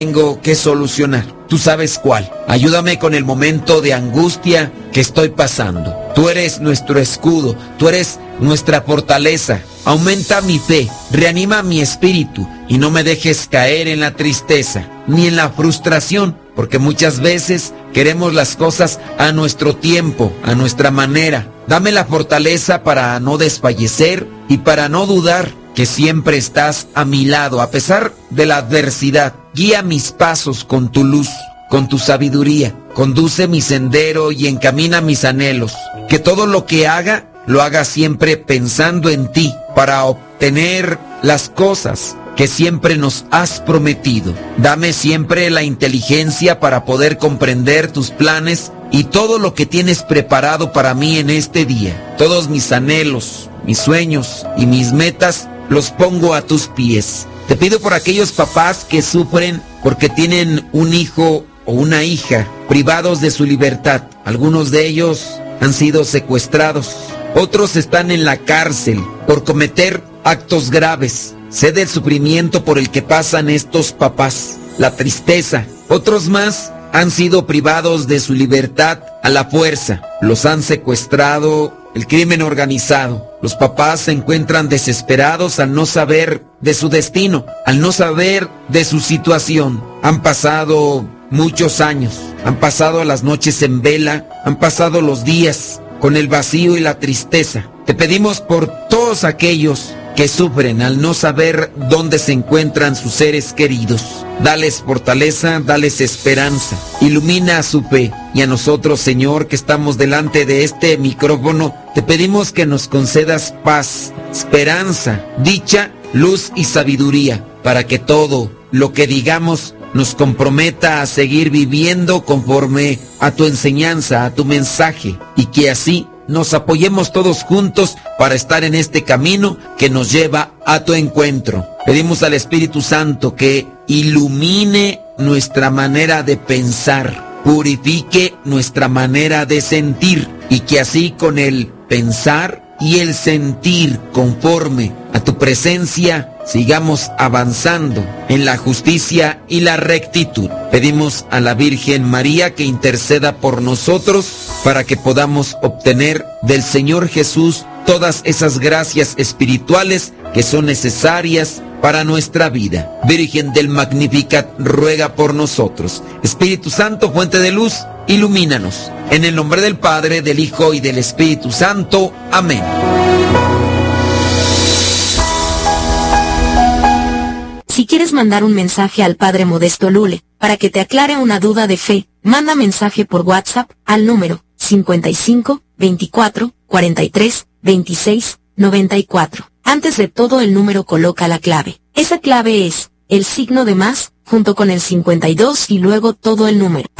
tengo que solucionar. Tú sabes cuál. Ayúdame con el momento de angustia que estoy pasando. Tú eres nuestro escudo, tú eres nuestra fortaleza. Aumenta mi fe, reanima mi espíritu y no me dejes caer en la tristeza ni en la frustración, porque muchas veces queremos las cosas a nuestro tiempo, a nuestra manera. Dame la fortaleza para no desfallecer y para no dudar que siempre estás a mi lado a pesar de la adversidad. Guía mis pasos con tu luz, con tu sabiduría. Conduce mi sendero y encamina mis anhelos. Que todo lo que haga, lo haga siempre pensando en ti, para obtener las cosas que siempre nos has prometido. Dame siempre la inteligencia para poder comprender tus planes y todo lo que tienes preparado para mí en este día. Todos mis anhelos, mis sueños y mis metas los pongo a tus pies. Te pido por aquellos papás que sufren porque tienen un hijo o una hija privados de su libertad. Algunos de ellos han sido secuestrados. Otros están en la cárcel por cometer actos graves. Sé del sufrimiento por el que pasan estos papás, la tristeza. Otros más han sido privados de su libertad a la fuerza. Los han secuestrado el crimen organizado. Los papás se encuentran desesperados al no saber de su destino, al no saber de su situación. Han pasado muchos años, han pasado las noches en vela, han pasado los días con el vacío y la tristeza. Te pedimos por todos aquellos que sufren al no saber dónde se encuentran sus seres queridos. Dales fortaleza, dales esperanza, ilumina su fe. Y a nosotros, Señor, que estamos delante de este micrófono, te pedimos que nos concedas paz, esperanza, dicha, luz y sabiduría, para que todo lo que digamos nos comprometa a seguir viviendo conforme a tu enseñanza, a tu mensaje, y que así nos apoyemos todos juntos para estar en este camino que nos lleva a tu encuentro. Pedimos al Espíritu Santo que ilumine nuestra manera de pensar, purifique nuestra manera de sentir, y que así con el pensar y el sentir conforme a tu presencia sigamos avanzando en la justicia y la rectitud. Pedimos a la Virgen María que interceda por nosotros para que podamos obtener del Señor Jesús todas esas gracias espirituales que son necesarias para nuestra vida. Virgen del Magnificat, ruega por nosotros. Espíritu Santo, fuente de luz, ilumínanos. En el nombre del Padre, del Hijo y del Espíritu Santo. Amén. Si quieres mandar un mensaje al Padre Modesto Lule, para que te aclare una duda de fe, manda mensaje por WhatsApp, al número 55 24 43 26 94. Antes de todo el número coloca la clave. Esa clave es, el signo de más, junto con el 52 y luego todo el número.